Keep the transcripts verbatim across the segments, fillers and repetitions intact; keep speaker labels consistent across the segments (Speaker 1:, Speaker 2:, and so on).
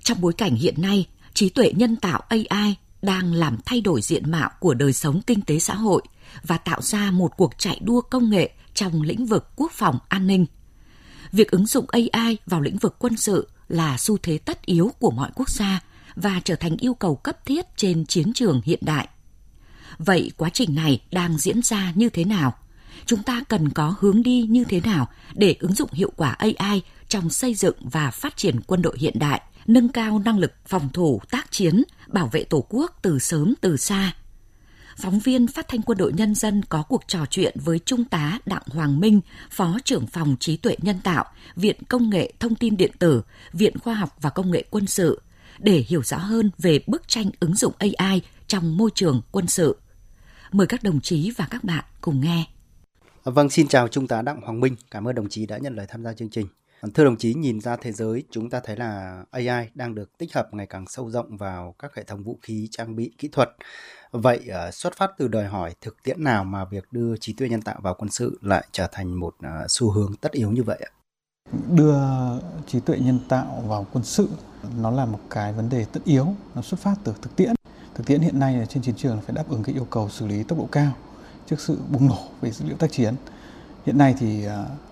Speaker 1: Trong bối cảnh hiện nay, trí tuệ nhân tạo a i đang làm thay đổi diện mạo của đời sống kinh tế xã hội và tạo ra một cuộc chạy đua công nghệ trong lĩnh vực quốc phòng an ninh. Việc ứng dụng a i vào lĩnh vực quân sự là xu thế tất yếu của mọi quốc gia và trở thành yêu cầu cấp thiết trên chiến trường hiện đại. Vậy quá trình này đang diễn ra như thế nào? Chúng ta cần có hướng đi như thế nào để ứng dụng hiệu quả a i trong xây dựng và phát triển quân đội hiện đại, nâng cao năng lực phòng thủ, tác chiến, bảo vệ Tổ quốc từ sớm từ xa? Phóng viên Phát thanh Quân đội Nhân dân có cuộc trò chuyện với Trung tá Đặng Hoàng Minh, Phó trưởng phòng trí tuệ nhân tạo, Viện Công nghệ Thông tin Điện tử, Viện Khoa học và Công nghệ Quân sự, để hiểu rõ hơn về bức tranh ứng dụng a i trong môi trường quân sự. Mời các đồng chí và các bạn cùng nghe.
Speaker 2: Vâng, xin chào Trung tá Đặng Hoàng Minh. Cảm ơn đồng chí đã nhận lời tham gia chương trình. Thưa đồng chí, nhìn ra thế giới, chúng ta thấy là a i đang được tích hợp ngày càng sâu rộng vào các hệ thống vũ khí, trang bị, kỹ thuật. Vậy xuất phát từ đòi hỏi thực tiễn nào mà việc đưa trí tuệ nhân tạo vào quân sự lại trở thành một xu hướng tất yếu như vậy ạ?
Speaker 3: Đưa trí tuệ nhân tạo vào quân sự nó là một cái vấn đề tất yếu, nó xuất phát từ thực tiễn. Thực tiễn hiện nay là trên chiến trường phải đáp ứng cái yêu cầu xử lý tốc độ cao trước sự bùng nổ về dữ liệu tác chiến. Hiện nay thì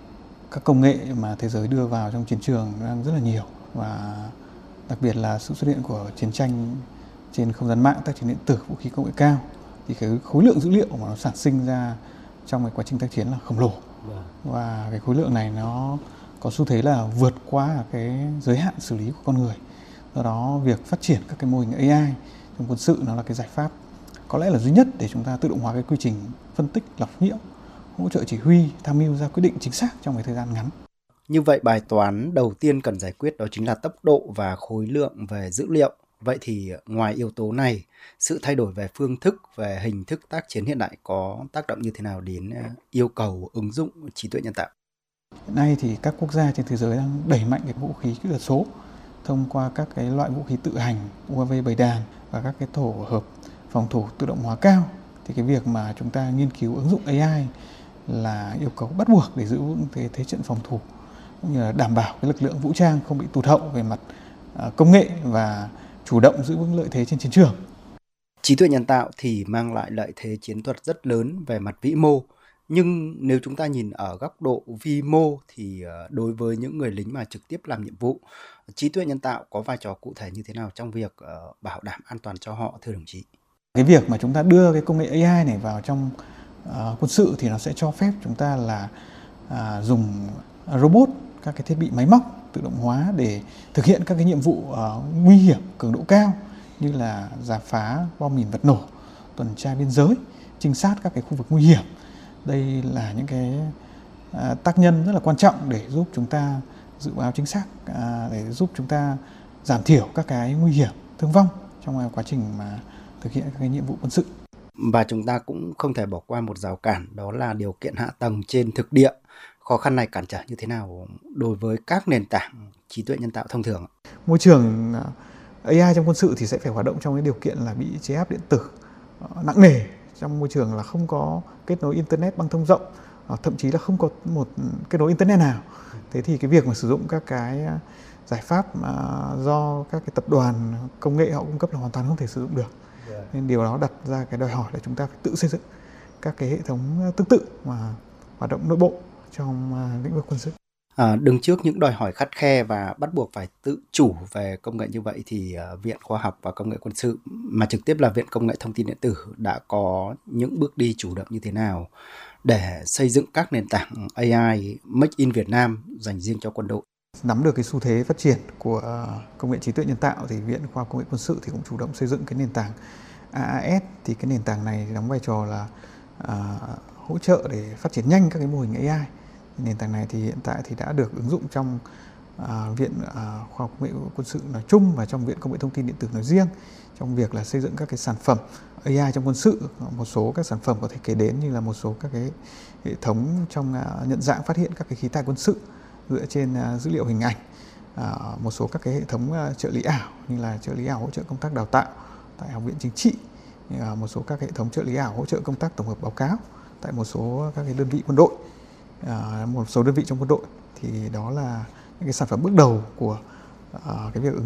Speaker 3: các công nghệ mà thế giới đưa vào trong chiến trường đang rất là nhiều, và đặc biệt là sự xuất hiện của chiến tranh trên không gian mạng, tác chiến điện tử, vũ khí công nghệ cao, thì cái khối lượng dữ liệu mà nó sản sinh ra trong cái quá trình tác chiến là khổng lồ, và cái khối lượng này nó có xu thế là vượt qua cái giới hạn xử lý của con người. Do đó việc phát triển các cái mô hình a i trong quân sự nó là cái giải pháp có lẽ là duy nhất để chúng ta tự động hóa cái quy trình phân tích, lọc nhiễu, hỗ trợ chỉ huy, tham mưu ra quyết định chính xác trong cái thời gian ngắn.
Speaker 2: Như vậy bài toán đầu tiên cần giải quyết đó chính là tốc độ và khối lượng về dữ liệu. Vậy thì ngoài yếu tố này, sự thay đổi về phương thức, về hình thức tác chiến hiện đại có tác động như thế nào đến yêu cầu ứng dụng trí tuệ nhân tạo?
Speaker 3: Hiện nay thì các quốc gia trên thế giới đang đẩy mạnh cái vũ khí kỹ thuật số thông qua các cái loại vũ khí tự hành, u a vê bầy đàn và các cái tổ hợp phòng thủ tự động hóa cao. Thì cái việc mà chúng ta nghiên cứu ứng dụng a i là yêu cầu bắt buộc để giữ vững thế, thế trận phòng thủ, cũng như là đảm bảo cái lực lượng vũ trang không bị tụt hậu về mặt uh, công nghệ và chủ động giữ vững lợi thế trên chiến trường.
Speaker 2: Trí tuệ nhân tạo thì mang lại lợi thế chiến thuật rất lớn về mặt vĩ mô, nhưng nếu chúng ta nhìn ở góc độ vi mô thì đối với những người lính mà trực tiếp làm nhiệm vụ, trí tuệ nhân tạo có vai trò cụ thể như thế nào trong việc bảo đảm an toàn cho họ, thưa đồng chí?
Speaker 3: Cái việc mà chúng ta đưa cái công nghệ a i này vào trong uh, quân sự thì nó sẽ cho phép chúng ta là uh, dùng robot, các cái thiết bị máy móc tự động hóa để thực hiện các cái nhiệm vụ uh, nguy hiểm, cường độ cao như là rà phá bom mìn vật nổ, tuần tra biên giới, trinh sát các cái khu vực nguy hiểm. Đây là những cái uh, tác nhân rất là quan trọng để giúp chúng ta dự báo chính xác, uh, để giúp chúng ta giảm thiểu các cái nguy hiểm, thương vong trong quá trình mà thực hiện các cái nhiệm vụ quân sự.
Speaker 2: Và chúng ta cũng không thể bỏ qua một rào cản, đó là điều kiện hạ tầng trên thực địa. Khó khăn này cản trở như thế nào đối với các nền tảng trí tuệ nhân tạo thông thường?
Speaker 3: Môi trường a i trong quân sự thì sẽ phải hoạt động trong cái điều kiện là bị chế áp điện tử nặng nề, trong môi trường là không có kết nối internet băng thông rộng, thậm chí là không có một kết nối internet nào. Thế thì cái việc mà sử dụng các cái giải pháp mà do các cái tập đoàn công nghệ họ cung cấp là hoàn toàn không thể sử dụng được. Nên điều đó đặt ra cái đòi hỏi là chúng ta phải tự xây dựng các cái hệ thống tương tự mà hoạt động nội bộ trong lĩnh vực quân sự.
Speaker 2: À, đứng trước những đòi hỏi khắt khe và bắt buộc phải tự chủ về công nghệ như vậy thì uh, Viện Khoa học và Công nghệ Quân sự, mà trực tiếp là Viện Công nghệ Thông tin Điện tử, đã có những bước đi chủ động như thế nào để xây dựng các nền tảng a i Make in Việt Nam dành riêng cho quân đội?
Speaker 3: Nắm được cái xu thế phát triển của công nghệ trí tuệ nhân tạo thì Viện Khoa học Công nghệ Quân sự thì cũng chủ động xây dựng cái nền tảng a a ét. Thì cái nền tảng này đóng vai trò là à, hỗ trợ để phát triển nhanh các cái mô hình a i. Nền tảng này thì hiện tại thì đã được ứng dụng trong à, Viện à, Khoa học Công nghệ Quân sự nói chung và trong Viện Công nghệ Thông tin Điện tử nói riêng, trong việc là xây dựng các cái sản phẩm a i trong quân sự. Một số các sản phẩm có thể kể đến như là một số các cái hệ thống trong à, nhận dạng phát hiện các cái khí tài quân sự dựa trên uh, dữ liệu hình ảnh, uh, một số các cái hệ thống uh, trợ lý ảo như là trợ lý ảo hỗ trợ công tác đào tạo tại Học viện Chính trị, uh, một số các hệ thống trợ lý ảo hỗ trợ công tác tổng hợp báo cáo tại một số các cái đơn vị quân đội, uh, một số đơn vị trong quân đội. Thì đó là những cái sản phẩm bước đầu của uh, cái việc ứng